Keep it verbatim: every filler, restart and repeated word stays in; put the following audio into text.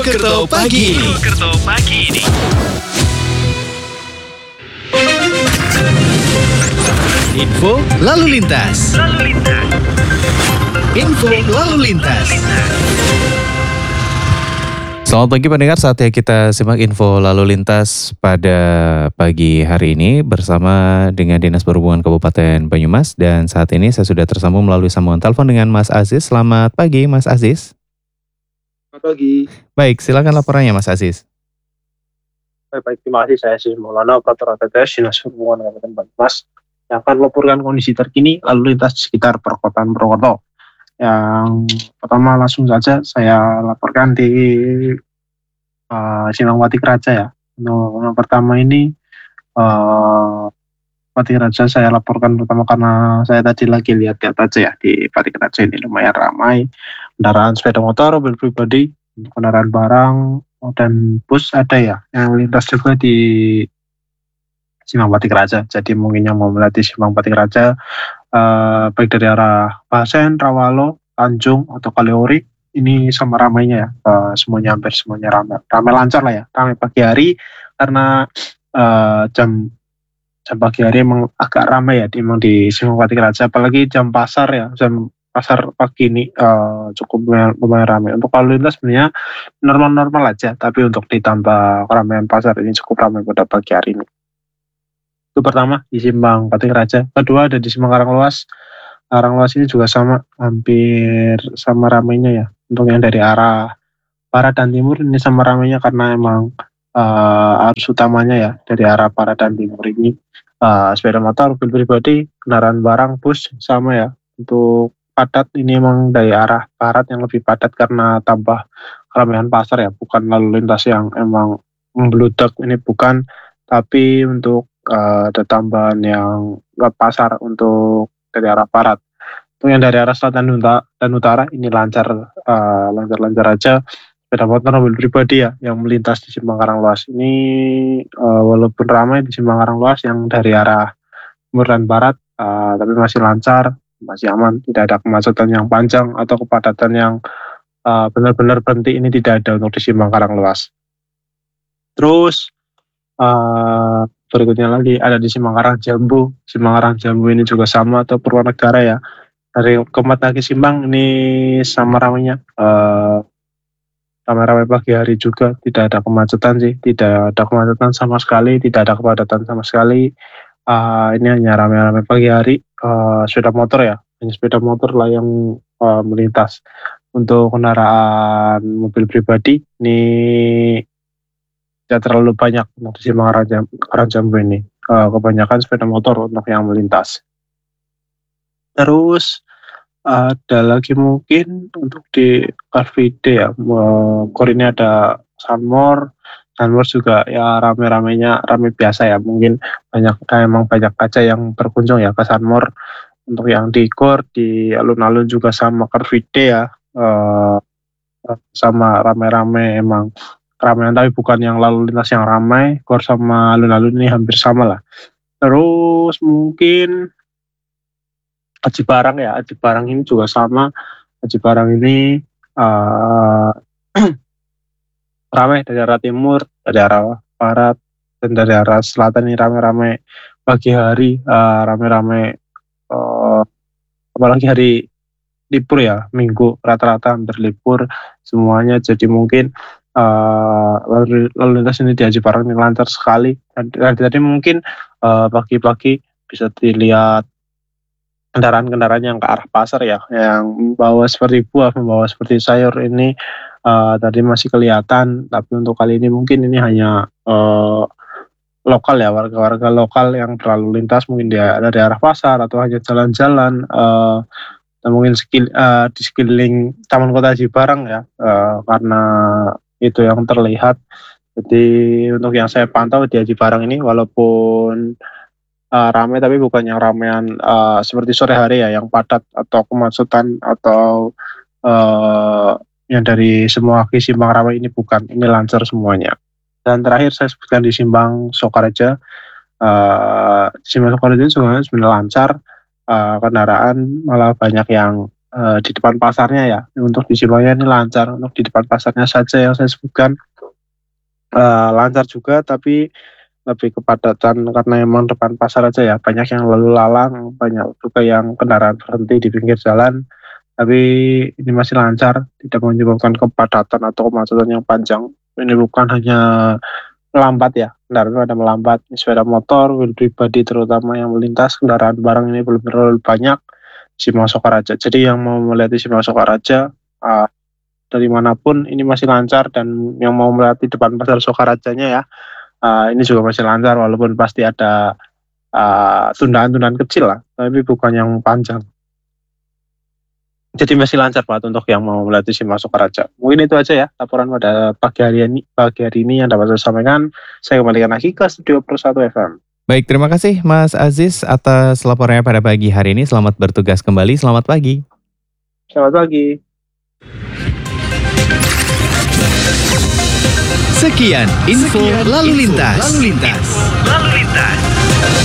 Purwokerto pagi ini. Purwokerto pagi ini. Info lalu lintas. Lalu lintas. Info lalu lintas. Selamat pagi pendengar, saatnya kita simak info lalu lintas pada pagi hari ini bersama dengan Dinas Perhubungan Kabupaten Banyumas. Dan saat ini saya sudah tersambung melalui sambungan telepon dengan Mas Aziz. Selamat pagi Mas Aziz. Selamat pagi. Baik, silakan laporannya Mas Aziz. Baik, baik, terima kasih. Saya Aziz Maulana, operator A T T S Dinas Perhubungan Kabupaten Banyumas, yang akan melaporkan kondisi terkini lalu lintas di sekitar perkotaan Purwokerto. Yang pertama langsung saja saya laporkan di uh, Simpang Pati Raja ya. Untuk yang pertama ini uh, Pati Raja saya laporkan pertama karena saya tadi lagi lihat di atas ya, di Pati Raja ini lumayan ramai kendaraan sepeda motor, mobil pribadi, kendaraan barang dan bus ada ya yang lintas juga di Simpang Pati Raja. Jadi mungkin yang mau melatih Simpang Pati Raja Uh, baik dari arah Pasen, Rawalo, Tanjung atau Kaliori, ini sama ramainya ya, uh, semuanya hampir semuanya ramai, ramai lancar lah ya, ramai pagi hari karena uh, jam jam pagi hari emang agak ramai ya, di, emang di Simpang Pati Raja, apalagi jam pasar ya, jam pasar pagi ini uh, cukup lumayan, lumayan ramai. Untuk lalu lintas sebenarnya normal-normal aja, tapi untuk ditambah keramaian pasar ini cukup ramai pada pagi hari ini. Itu pertama di Simpang Pati Raja. Kedua ada di Simpang Karangluas. Karangluas ini juga sama, hampir sama ramainya ya. Untuk yang dari arah barat dan timur ini sama ramainya karena emang uh, arus utamanya ya dari arah barat dan timur ini uh, sepeda motor, mobil pribadi, kendaraan barang, bus sama ya. Untuk padat ini emang dari arah barat yang lebih padat karena tambah keramaian pasar ya, bukan lalu lintas yang emang membludak, ini bukan, tapi untuk Uh, ada tambahan yang ke pasar untuk dari arah barat. Untuk yang dari arah selatan dan utara ini lancar, uh, lancar-lancar aja. Sepeda motor, mobil pribadi ya yang melintas di Simpang Karangluas ini uh, walaupun ramai di Simpang Karangluas yang dari arah timur dan barat, uh, tapi masih lancar, masih aman, tidak ada kemacetan yang panjang atau kepadatan yang uh, benar-benar berhenti, ini tidak ada untuk di Simpang Karangluas. Terus Uh, berikutnya lagi ada di Simpang Karang Jambu. Simpang Karang Jambu ini juga sama, atau Purwonegara ya. Dari keempat lagi Simpang ini sama ramainya. Uh, ramai-ramai pagi hari juga, tidak ada kemacetan sih, tidak ada kemacetan sama sekali, tidak ada kepadatan sama sekali. Uh, ini hanya ramai-ramai pagi hari. Uh, sepeda motor ya, hanya sepeda motor lah yang uh, melintas. Untuk kendaraan mobil pribadi ini tidak terlalu banyak untuk di Simpang Karang Jambu ini. Uh, kebanyakan sepeda motor untuk yang melintas. Terus uh, ada lagi mungkin untuk di Car Free Day ya. Uh, Kor ini ada Sunmore. Sunmore juga ya rame-ramenya, rame biasa ya. Mungkin banyak, emang banyak aja yang berkunjung ya ke Sunmore. Untuk yang di Kor, di alun-alun juga sama Car Free Day ya. Uh, sama rame-rame emang. Keramaian, tapi bukan yang lalu lintas yang ramai. Kor sama alun-alun ini hampir sama lah. Terus mungkin Aji Barang ya, Aji Barang ini juga sama. Aji Barang ini uh, ramai dari arah timur, dari arah barat, dan dari arah selatan ini ramai-ramai pagi hari, uh, ramai-ramai uh, apalagi hari libur ya, minggu rata-rata hampir libur semuanya. Jadi mungkin Uh, lalu, lalu lintas ini di Aji Barang ini lancar sekali. Dan tadi, tadi mungkin uh, pagi-pagi bisa dilihat kendaraan-kendaraan yang ke arah pasar ya, yang membawa seperti buah, membawa seperti sayur ini uh, tadi masih kelihatan. Tapi untuk kali ini mungkin ini hanya uh, lokal ya, warga-warga lokal yang terlalu lintas, mungkin dia ada di arah pasar atau hanya jalan-jalan. Uh, dan mungkin skill, uh, di sekeliling Taman Kota Aji Barang ya, uh, karena itu yang terlihat. Jadi untuk yang saya pantau di Aji Barang ini walaupun uh, ramai, tapi bukan yang ramaian uh, seperti sore hari ya, yang padat atau kemacetan atau uh, yang dari semua ke Simpang ramai, ini bukan, ini lancar semuanya. Dan terakhir saya sebutkan di Simpang Sokareja. Uh, Simpang Sokareja juga sebenarnya lancar, uh, kendaraan malah banyak yang eh, di depan pasarnya ya. Untuk di Surabaya ini lancar, untuk di depan pasarnya saja yang saya sebutkan eh, lancar juga, tapi lebih kepadatan karena emang depan pasar aja ya, banyak yang lalu lalang, banyak juga yang kendaraan berhenti di pinggir jalan, tapi ini masih lancar, tidak menyebabkan kepadatan atau kemacetan yang panjang. Ini bukan hanya melambat ya, kendaraan pada melambat, sepeda motor, mobil pribadi terutama yang melintas, kendaraan barang ini belum terlalu banyak di Simal Sokaraja. Jadi yang mau melihat di Simal Sokaraja uh, dari manapun ini masih lancar, dan yang mau melihat di depan pasar Sokarajanya ya, uh, ini juga masih lancar, walaupun pasti ada uh, tundaan-tundaan kecil lah, tapi bukan yang panjang. Jadi masih lancar banget untuk yang mau melihat di Simal Sokaraja. Mungkin itu aja ya laporan pada pagi hari ini, pagi hari ini yang dapat saya sampaikan. Saya kembalikan lagi ke Studio Pro satu F M. Baik, terima kasih Mas Aziz atas laporannya pada pagi hari ini. Selamat bertugas kembali, selamat pagi. Selamat pagi. Sekian info lalu lintas. Lalu lintas. Lalu lintas.